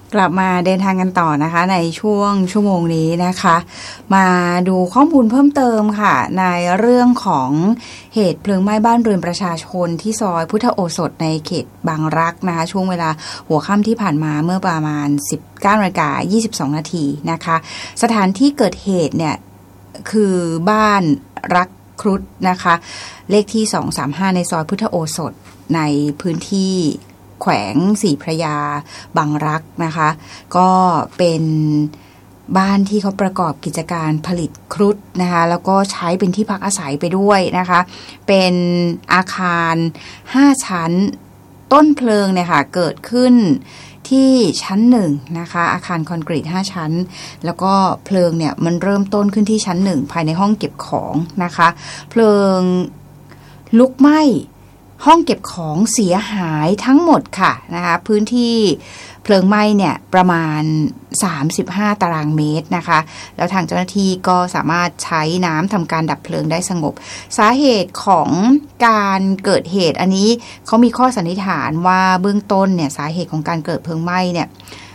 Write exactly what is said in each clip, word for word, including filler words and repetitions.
กลับมาเดินทางกันต่อนะคะในช่วงชั่วโมงนี้นะคะมาดูข้อมูลเพิ่มเติมค่ะในเรื่องของเหตุเพลิงไหม้บ้านเรือนประชาชนที่ซอยพุทธโอสถในเขตบางรักนะคะช่วงเวลาหัวค่ำที่ผ่านมาเมื่อประมาณ สิบเก้านาฬิกายี่สิบสองนาทีนะคะสถานที่เกิดเหตุเนี่ยคือบ้านรักครุฑนะคะเลขที่สองสามห้าในซอยพุทธโอสถในพื้นที่แขวงศรีพระยาบางรักนะคะก็เป็นบ้านที่เขาประกอบกิจการผลิตครุฑนะคะแล้วก็ใช้เป็นที่พักอาศัยไปด้วยนะคะเป็นอาคารห้าชั้นต้นเพลิงเนี่ยค่ะเกิดขึ้นที่ชั้นหนึ่งนะคะอาคารคอนกรีตห้าชั้นแล้วก็เพลิงเนี่ยมันเริ่มต้นขึ้นที่ชั้นหนึ่งภายในห้องเก็บของนะคะเพลิงลุกไหม้ห้องเก็บของเสียหายทั้งหมดค่ะนะคะพื้นที่เพลิงไหม้เนี่ยประมาณสามสิบห้าตารางเมตรนะคะแล้วทางเจ้าหน้าที่ก็สามารถใช้น้ำทำการดับเพลิงได้สงบสาเหตุของการเกิดเหตุอันนี้เขามีข้อสันนิษฐานว่าเบื้องต้นเนี่ยสาเหตุของการเกิดเพลิงไหม้เนี่ย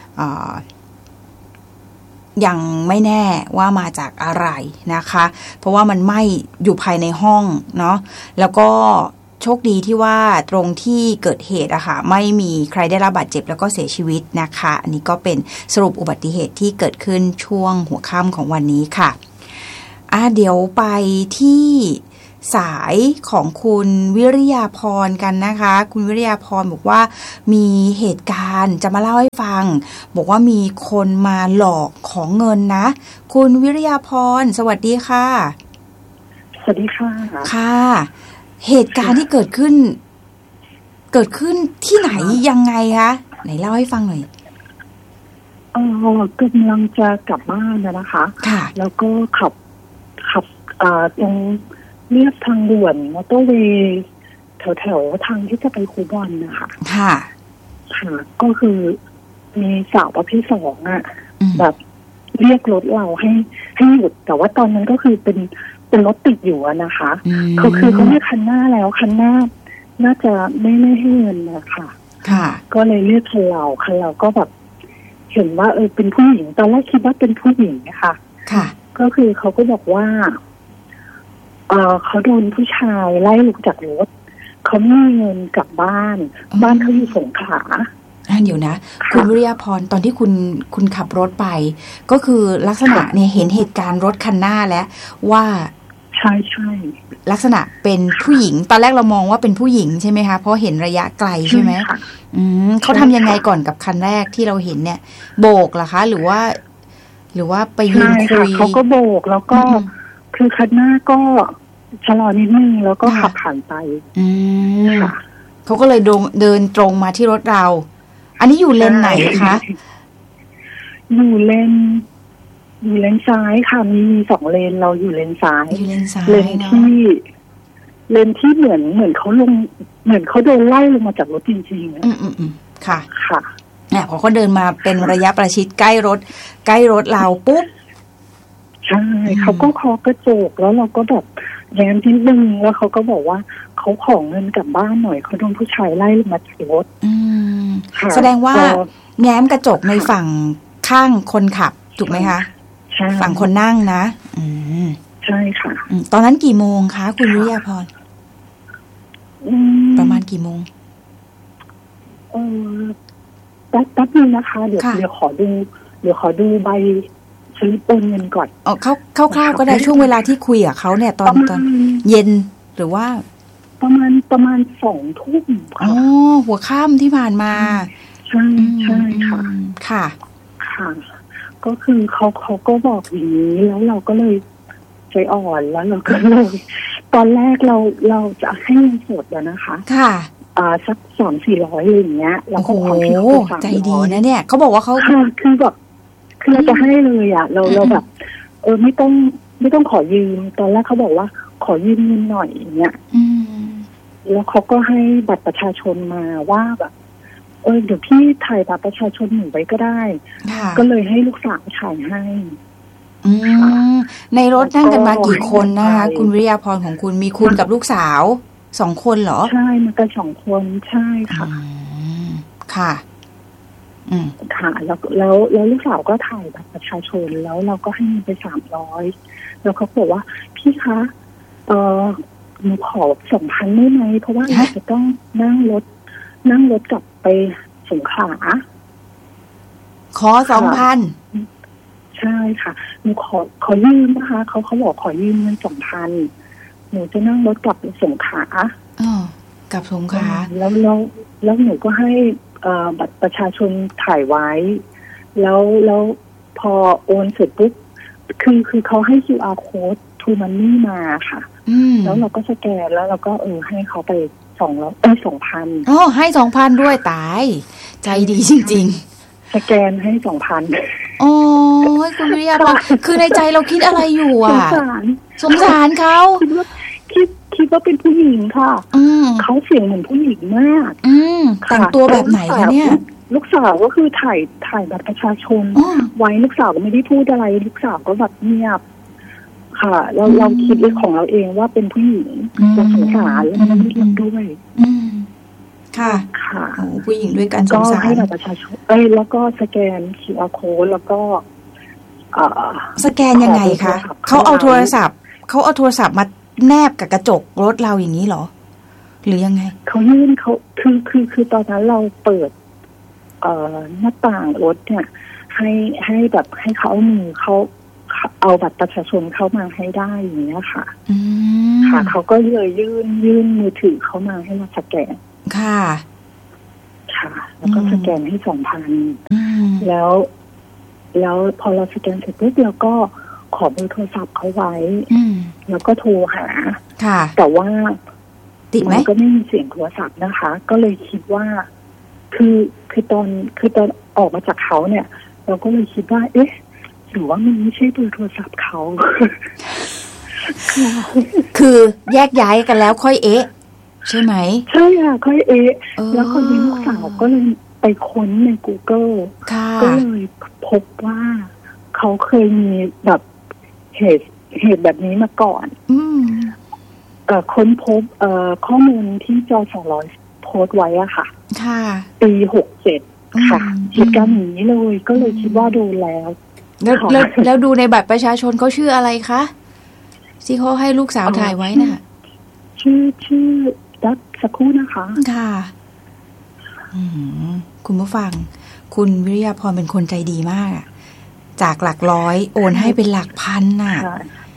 ยังไม่แน่ว่ามาจากอะไรนะคะเพราะว่ามันไหม้อยู่ภายในห้องเนาะแล้วก็โชคดีที่ว่าตรงที่เกิดเหตุอะค่ะไม่มีใครได้รับบาดเจ็บแล้วก็เสียชีวิตนะคะอันนี้ก็เป็นสรุปอุบัติเหตุที่เกิดขึ้นช่วงหัวค่ำของวันนี้ค่ะอ่ะเดี๋ยวไปที่สายของคุณวิริยาพรกันนะคะคุณวิริยาพรบอกว่ามีเหตุการณ์จะมาเล่าให้ฟังบอกว่ามีคนมาหลอกของเงินนะคุณวิริยาพรสวัสดีค่ะสวัสดีค่ะค่ะเหตุการณ์ที่เกิดขึ้นเกิดขึ้นที่ไหนยังไงคะไหนเล่าให้ฟังหน่อยเออกำลังจะกลับบ้านนะคะค่ะแล้วก็ขับขับอ่าตรงเรียบทางด่วนมอเตอร์เวย์แถวแถวทางที่จะไปคูบอนนะคะค่ะค่ะก็คือมีสาวประเภทสองอ่ะแบบเรียกรถเราให้ให้หยุดแต่ว่าตอนนั้นก็คือเป็นเป็นรถติดอยู่นะคะเขาคือเขาไม่คันหน้าแล้วคันหน้าน่าจะไม่ไม่ให้เงินนะคะค่ะก็เลยเรียกคันเราคันเราก็แบบเห็นว่าเออเป็นผู้หญิงตอนแรกคิดว่าเป็นผู้หญิงนะคะค่ะก็คือเขาก็บอกว่าเออเขาโดนผู้ชายไล่ลงจากรถเขาไม่มีเงินกลับบ้านบ้านเขาอยู่สงขลาเดี๋ยวนะคุณวิริยาพรตอนที่คุณคุณขับรถไปก็คือลักษณะเนี่ยเห็นเหตุการณ์รถคันหน้าแล้วว่าใช่ใช่ลักษณะเป็นผู้หญิงตอนแรกเรามองว่าเป็นผู้หญิงใช่ไหมคะเพราะเห็นระยะไกลใช่ไหมอืมเขาทำยังไงก่อนกับคันแรกที่เราเห็นเนี่ยโบกเหรอคะหรือว่าหรือว่าไปยืนคุยเขาก็โบกแล้วก็คือคันหน้าก็ชะลอนิดนึงแล้วก็ขับผ่านไปอืมเขาก็เลยเดินตรงมาที่รถเราอันนี้อยู่เลนไหนคะอยู่เลนอยู่เลนซ้ายค่ะมีสองเลนเราอยู่เลนซ้ายอยู่เลนซ้ายเลนที่เลนที่เหมือนเหมือนเขาลงเหมือนเขาโดนไล่ลงมาจากรถจริงๆอืมอืมอืมค่ะค่ะเนี่ยพอเขาเดินมาเป็นระยะประชิดใกล้รถใกล้รถเราปุ๊บใช่เขาก็เคาะกระจกแล้วเราก็แบบแย้มนิดนึงแล้วเขาก็บอกว่าเขาขอเงินกลับบ้านหน่อยเขาโดนผู้ชายไล่ลงมาจากรถแสดงว่าแง้มกระจกในฝั่งข้างคนขับถูกไหมคะฝั่งคนนั่งนะอืมใช่ค่ะตอนนั้นกี่โมงคะคุณวิริยาพรประมาณกี่โมงเออแป๊บแป๊บนึงนะคะเดี๋ยวเดี๋ยวขอดูเดี๋ยวขอดูใบสลิปโอนเงินก่อนอ๋อเขาคร่าวๆก็ได้ช่วงเวลาที่คุยกับเขาเนี่ยตอนตอนเย็นหรือว่าประมาณประมาณสองทุ่มอ๋อหัวค่ำที่ผ่านมาใช่ใช่ค่ะค่ะค่ะก็คือเขาเขาก็บอกอย่างนี้แล้วเราก็เลยใจอ่อนแล้วเราก็เลยตอนแรกเราเราจะให้เงินสดแล้วนะคะค่ะอ่าสักสามสี่ร้อยอย่างเงี้ยเราก็ขอพี่เขาฝากใจดีนะเนี่ยเขาบอกว่าเขาคือแบบคือเราจะให้เลยอ่ะเราเราแบบเออไม่ต้องไม่ต้องขอยืมตอนแรกเขาบอกว่าขอยืมเงินหน่อยอย่างเงี้ยแล้วเขาก็ให้บัตรประชาชนมาว่าแบบเออเดี๋ยวพี่ถ่ายบัตรประชาชนหนูไว้ก็ได้ก็เลยให้ลูกสาวถ่ายให้ในรถนั่งกันมากี่คนนะคะคุณวิริยาพรของคุณมีคุณกับลูกสาวสองคนเหรอใช่มันกันสองคนใช่ค่ะค่ะค่ะแล้วแล้วแล้วลูกสาวก็ถ่ายบัตรประชาชนแล้วเราก็ให้เงินไปสามร้อยแล้วเขาบอกว่าพี่คะเออหนูขอสองพันได้ไหมเพราะว่าเราจะต้องนั่งรถนั่งรถกลับไปสงขลาขอสองพันใช่ค่ะหนูขอขอยืมนะคะเขาเขาบอกขอยืมเงินสองพันหนูจะนั่งรถกลับสงขลาอ๋อกลับสงขลาแล้วแล้วแล้วหนูก็ให้บัตรประชาชนถ่ายไว้แล้วแล้วพอโอนเสร็จปุ๊บคือคือเขาให้ คิว อาร์ code to money มาค่ะแล้วเราก็สแกนแล้วเราก็เออให้เขาไปสองร้อยเอ้ยสองพันอ๋อให้สองพันด้วยตายใจดีจริงๆสแกนให้สองพันโอ้ยคุณวิริยาพรคือในใจเราคิดอะไรอยู่อ่ะสงสารสงสารเขาคิดว่าคิดคิดว่าเป็นผู้หญิงค่ะเขาเสียงเหมือนผู้หญิงมากแต่งตัวแบบไหนคะเนี่ยลูกสาวก็คือถ่ายถ่ายบัตรประชาชนไว้ลูกสาวก็ไม่ได้พูดอะไรลูกสาวก็แบบเงียบค่ะเราเราคิดของเราเองว่าเป็นผู้หญิงเราสงสารแล้วมันไม่รับด้วยค่ะค่ะผู้หญิงด้วยกันสงสารก็ให้บัตรประชาชนเอ้ยแล้วก็สแกน คิว อาร์ code แล้วก็สแกนยังไงคะเขาเอาโทรศัพท์เขาเอาโทรศัพท์มาแนบกับกระจกรถเราอย่างนี้เหรอหรือยังไงเขายื่นเขาคือคือคือตอนนั้นเราเปิดเอ่อหน้าต่างรถเนี่ยให้ให้แบบให้เขาเอามือเขาเอาบัตรประชาชนเข้ามาให้ได้อย่างเงี้ยค่ะค่ะเขาก็เลยยื่นยื่นมือถือเข้ามาให้เราสแกนค่ะค่ะแล้วก็สแกนให้สองพันแล้วแล้วพอเราสแกนเสร็จปุ๊บเราก็ขอเบอร์โทรศัพท์เขาไว้แล้วก็โทรหาแต่ว่าติดไหมก็ไม่มีเสียงโทรศัพท์นะคะ ก็เลยคิดว่าคือคือตอนคือตอนออกมาจากเขาเนี่ย เราก็เลยคิดว่าเอ๊ะหรือว่ามันไม่ใช่เบอร์โทรศัพท์เขาคือแยกย้ายกันแล้วค่อยเอ๊ะใช่ไหมใช่ค่ะค่อยเอ๊ะแล้วคนนี้ลูกสาวก็เลยไปค้นใน Google ก็เลยพบว่าเขาเคยมีแบบเหตุเหตุแบบนี้มาก่อนเอ่อค้นพบเอ่อข้อมูลที่จสร้อยโพสต์ไว้อะค่ะค่ะปีหกเจ็ดค่ะเหตุการณ์นี้เลยก็เลยคิดว่าดูแล้วแล้วแล้วดูในบัตรประชาชนเขาชื่ออะไรคะที่เขาให้ลูกสาวถ่ายไว้น่ะชื่อชื่อดักสักครู่นะคะค่ะคุณผู้ฟังคุณวิริยาพรเป็นคนใจดีมากจากหลักร้อยโอนให้เป็นหลักพันน่ะ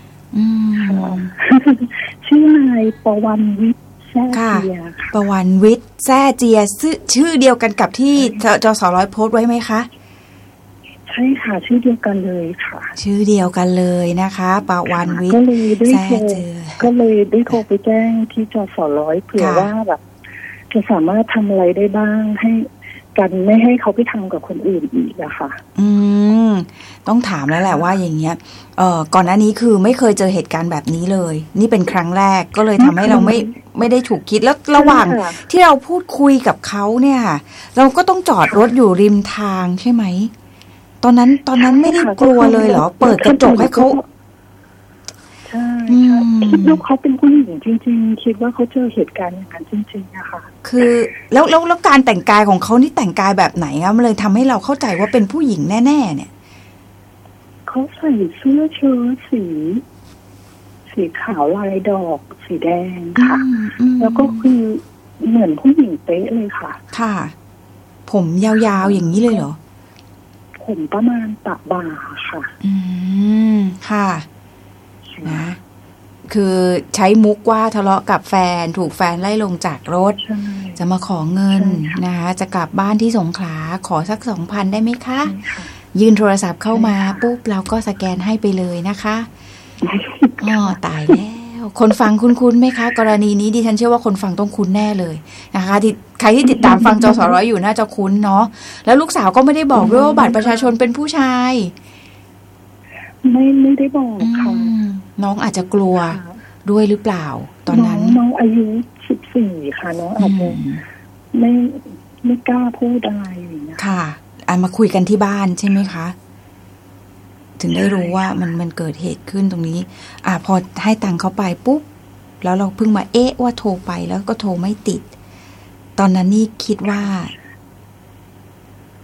ชื่อนายประวันวิทย์แซ่เจียประวันวิทย์แซ่เจียชื่อเดียวกันกับที่จสร้อยโพสต์ไว้ไหมคะใช่ค่ะชื่อเดียวกันเลยค่ะชื่อเดียวกันเลยนะคะประวันวิทย์แซ่เจียก็เลยได้โทรไปแจ้งที่จสร้อยเผื่อว่าแบบจะสามารถทำอะไรได้บ้างให้กันไม่ให้เขาไปทำกับคนอื่นอีกอะค่ะอืมต้องถามแล้วแหละว่าอย่างเงี้ยเอ่อก่อนหน้านี้คือไม่เคยเจอเหตุการณ์แบบนี้เลยนี่เป็นครั้งแรกก็เลยทำให้เราไม่ไม่ได้ถูกคิดแล้วระหว่างที่เราพูดคุยกับเขาเนี่ยเราก็ต้องจอดรถอยู่ริมทางใช่ไหมตอนนั้นตอนนั้นไม่ได้กลัวเลยเหรอเปิดกระจกให้เขาใช่คิดว่าเขาเป็นผู้หญิงจริงๆคิดว่าเขาเจอเหตุการณ์อย่างนั้นจริงๆนะคะคือแล้วแล้วแล้วการแต่งกายของเขานี่แต่งกายแบบไหนอะมันเลยทำให้เราเข้าใจว่าเป็นผู้หญิงแน่ๆเนี่ยเขาใส่เสื้อเชิ้ตสีสีขาวลายดอกสีแดงค่ะแล้วก็คือเหมือนผู้หญิงเป๊ะเลยค่ะค่ะผมยาวๆอย่างนี้เลยเหรอผมประมาณปะบ่าค่ะอืมค่ะนะคือใช้มุกว่าทะเลาะกับแฟนถูกแฟนไล่ลงจากรถจะมาขอเงินนะคะจะกลับบ้านที่สงขลาขอสักสองพันได้ไหมคะยื่นโทรศัพท์เข้ามาปุ๊บเราก็สแกนให้ไปเลยนะคะอ๋อตายแล้วคนฟังคุ้นๆไหมคะกรณีนี้ดิฉันเชื่อว่าคนฟังต้องคุ้นแน่เลยนะคะที่ใครที่ติดตามฟังจสร้อยอยู่น่าจะคุ้นเนาะแล้วลูกสาวก็ไม่ได้บอกด้วยว่าบัตรประชาชนเป็นผู้ชายไม่ไม่ได้บอกค่ะน้องอาจจะกลัวด้วยหรือเปล่าตอนนั้นน้องอายุสิบสี่ค่ะน้องอาจจะไม่ไม่กล้าพูดอะไรอย่างเงี้ยค่ะอันมาคุยกันที่บ้านใช่ไหมคะถึงได้รู้ว่ามันมันเกิดเหตุขึ้นตรงนี้อ่าพอให้ตังค์เขาไปปุ๊บแล้วเราเพิ่งมาเอ๊ะว่าโทรไปแล้วก็โทรไม่ติดตอนนั้นนี่คิดว่า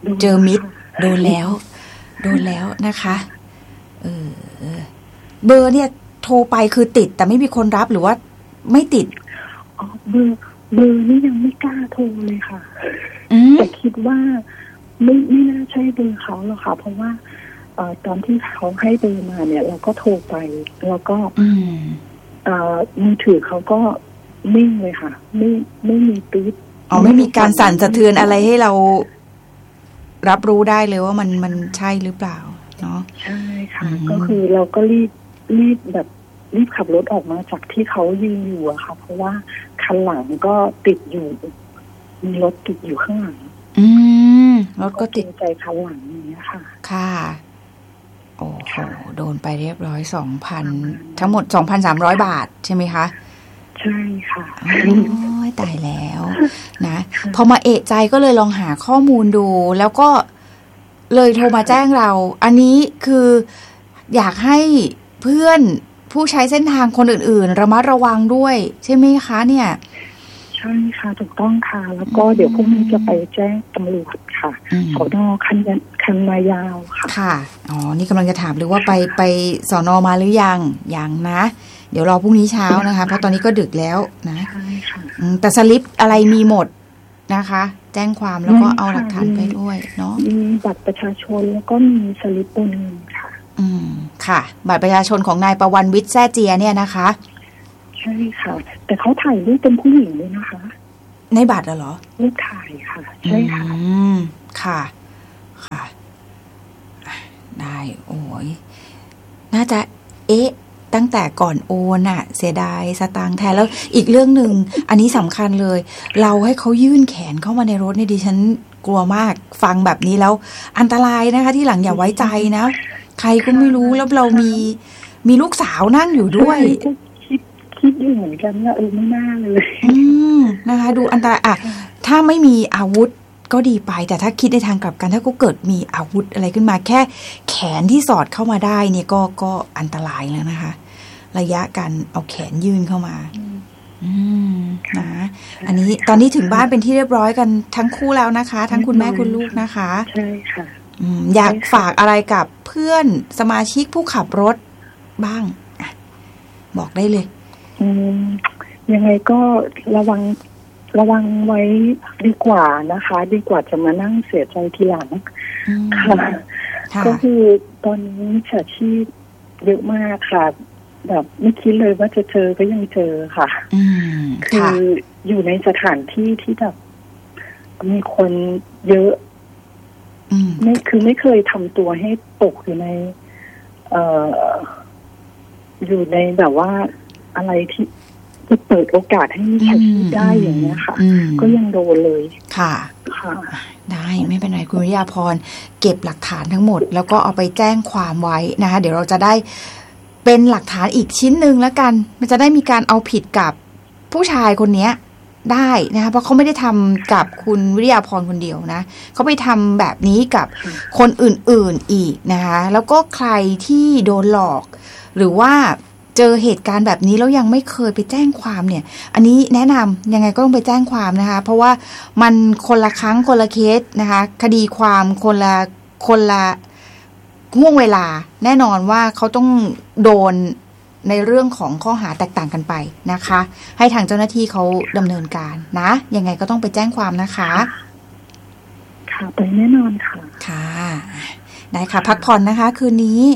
เจอมิดโดนแล้วโดนแล้วนะคะเออเบอร์เนี่ยโทรไปคือติดแต่ไม่มีคนรับหรือว่าไม่ติดอ๋อเบอร์เบอร์นี่ยังไม่กล้าโทรเลยค่ะแต่คิดว่าไม่ไม่น่าใช่เบอร์เขาหรอกค่ะเพราะว่าเอ่อตอนที่เขาให้เบอร์มาเนี่ยเราก็โทรไปแล้วก็เอ่อมือถือเขาก็นิ่งเลยค่ะไม่ไม่มีติ๊ดอ๋อไม่มีการสั่นสะเทือนอะไรให้เรารับรู้ได้เลยว่ามันมันใช่หรือเปล่าเนาะใช่ค่ะก็คือเราก็รีบรีบแบบรีบขับรถออกมาจากที่เขายืนอยู่อะค่ะเพราะว่าคันหลังก็ติดอยู่มีรถติดอยู่ข้างหลังอืมรถก็ติดใจคันหลังอย่างเงี้ยค่ะค่ะโอ้โหโดนไปเรียบร้อยสองพันทั้งหมดสองพันสามร้อยบาทใช่ไหมคะใช่ค่ะโอ้ยตายแล้วนะพอมาเอะใจก็เลยลองหาข้อมูลดูแล้วก็เลยโทรมาแจ้งเราอันนี้คืออยากให้เพื่อนผู้ใช้เส้นทางคนอื่นๆระมัดระวังด้วยใช่ไหมคะเนี่ยใช่ค่ะถูกต้องค่ะแล้วก็เดี๋ยวพรุ่งนี้จะไปแจ้งตำรวจค่ะสน.คันคันนายาวค่ะค่ะอ๋อนี่กำลังจะถามเลยว่าไปไปสน.มาหรือยังยังนะเดี๋ยวรอพรุ่งนี้เช้านะคะเพราะตอนนี้ก็ดึกแล้วนะใช่ค่ะแต่สลิปอะไรมีหมดนะคะแจ้งความแล้วก็เอาหลักฐานไปด้วยเนาะมีบัตรประชาชนแล้วก็มีสลิปโอนเงินค่ะอืมค่ะบัตรประชาชนของนายประวันวิทย์แซ่เจียเนี่ยนะคะใช่ค่ะแต่เขาถ่ายรูปเป็นผู้หญิงด้วยนะคะในบัตรเหรอรูปถ่ายค่ะใช่ค่ะอืมค่ะค่ะได้โอ้ยน่าจะเอ๊ะตั้งแต่ก่อนโอนอะเสียดายสตางค์แทนแล้วอีกเรื่องหนึ่งอันนี้สำคัญเลยเราให้เขายื่นแขนเข้ามาในรถเนี่ยดิฉันกลัวมากฟังแบบนี้แล้วอันตรายนะคะที่หลังอย่าไว้ใจนะใครก็ไม่รู้แล้วเรามีมีลูกสาวนั่งอยู่ด้วยคิดคิดอยู่เหมือนกันว่าเออไม่น่าเลยอืมนะคะดูอันตรายอะถ้าไม่มีอาวุธก็ดีไปแต่ถ้าคิดในทางกลับกันถ้าก็เกิดมีอาวุธอะไรขึ้นมาแค่แขนที่สอดเข้ามาได้เนี่ยก็ก็อันตรายแล้วนะคะระยะการเอาแขนยื่นเข้ามาอืมนะอันนี้ตอนนี้ถึงบ้านเป็นที่เรียบร้อยกันทั้งคู่แล้วนะคะทั้งคุณแม่คุณลูกนะคะใช่ค่ะอยากฝากอะไรกับเพื่อนสมาชิกผู้ขับรถบ้างบอกได้เลยอืมยังไงก็ระวังระวังไว้ดีกว่านะคะดีกว่าจะมานั่งเสียใจทีหลังค่ะก็คือตอนนี้มิจฉาชีพเยอะมากค่ะแบบไม่คิดเลยว่าจะเจอก็ยังเจอค่ะคืออยู่ในสถานที่ที่แบบมีคนเยอะไม่คือไม่เคยทำตัวให้ตกอยู่ในเอ่ออยู่ในแบบว่าอะไรที่จะเปิดโอกาสให้มิจฉาชีพได้อย่างเงี้ยค่ะก็ยังโดนเลยค่ะค่ะได้ไม่เป็นไรคุณวิทยาพรเก็บหลักฐานทั้งหมดแล้วก็เอาไปแจ้งความไว้นะคะเดี๋ยวเราจะได้เป็นหลักฐานอีกชิ้นหนึ่งแล้วกันมันจะได้มีการเอาผิดกับผู้ชายคนนี้ได้นะคะเพราะเขาไม่ได้ทำกับคุณวิทยาพรคนเดียวนะเขาไปทำแบบนี้กับคนอื่นๆอีกนะคะแล้วก็ใครที่โดนหลอกหรือว่าเจอเหตุการณ์แบบนี้แล้วยังไม่เคยไปแจ้งความเนี่ยอันนี้แนะนำยังไงก็ต้องไปแจ้งความนะคะเพราะว่ามันคนละครั้งคนละเคสนะคะคดีความคนละคนละห่วงเวลาแน่นอนว่าเขาต้องโดนในเรื่องของข้อหาแตกต่างกันไปนะคะให้ทางเจ้าหน้าที่เขาดำเนินการนะยังไงก็ต้องไปแจ้งความนะคะค่ะไปแน่นอนค่ะค่ะได้ค่ะพักผ่อนนะคะคืนนี้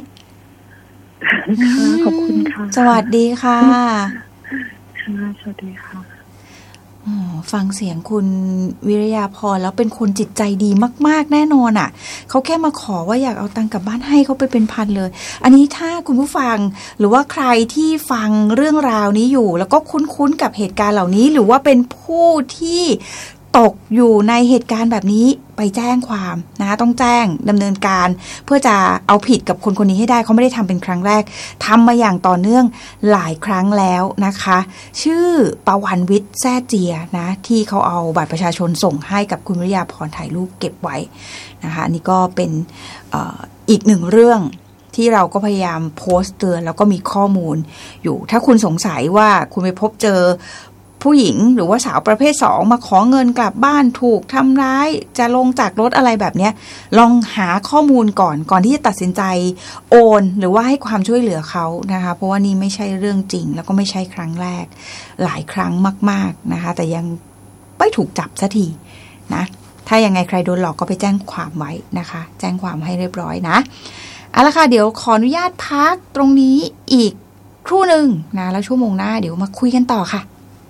ขอบคุณค่ะสวัสดีค่ะค่ะสวัสดีค่ะฟังเสียงคุณวิริยาพรแล้วเป็นคนจิตใจดีมากๆแน่นอนอ่ะเขาแค่มาขอว่าอยากเอาตังค์กลับบ้านให้เขาไปเป็นพันเลยอันนี้ถ้าคุณผู้ฟังหรือว่าใครที่ฟังเรื่องราวนี้อยู่แล้วก็คุ้นๆกับเหตุการณ์เหล่านี้หรือว่าเป็นผู้ที่ตกอยู่ในเหตุการณ์แบบนี้ไปแจ้งความนะต้องแจ้งดำเนินการเพื่อจะเอาผิดกับคนคนนี้ให้ได้เขาไม่ได้ทำเป็นครั้งแรกทำมาอย่างต่อเนื่องหลายครั้งแล้วนะคะชื่อประวันวิทย์แซ่เจียนะที่เขาเอาบัตรประชาชนส่งให้กับคุณวิริยาพรถ่ายรูปเก็บไว้นะคะอันนี้ก็เป็นเอ่ออีกหนึ่งเรื่องที่เราก็พยายามโพสต์เตือนแล้วก็มีข้อมูลอยู่ถ้าคุณสงสัยว่าคุณไปพบเจอผู้หญิงหรือว่าสาวประเภทสองมาขอเงินกลับบ้านถูกทำร้ายจะลงจากรถอะไรแบบนี้ลองหาข้อมูลก่อนก่อนที่จะตัดสินใจโอนหรือว่าให้ความช่วยเหลือเขานะคะเพราะว่านี่ไม่ใช่เรื่องจริงแล้วก็ไม่ใช่ครั้งแรกหลายครั้งมากๆนะคะแต่ยังไม่ถูกจับสักทีนะถ้ายังไงใครโดนหลอกก็ไปแจ้งความไว้นะคะแจ้งความให้เรียบร้อยนะเอาละค่ะเดี๋ยวขออนุญาตพักตรงนี้อีกครู่หนึ่งนะแล้วชั่วโมงหน้าเดี๋ยวมาคุยกันต่อค่ะ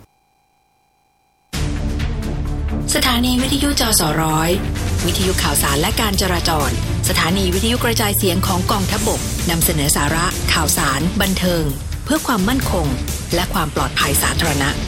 สถานีวิทยุจสร้อยวิทยุข่าวสารและการจราจรสถานีวิทยุกระจายเสียงของกองทัพบกนำเสนอสาระข่าวสารบันเทิงเพื่อความมั่นคงและความปลอดภัยสาธารณะ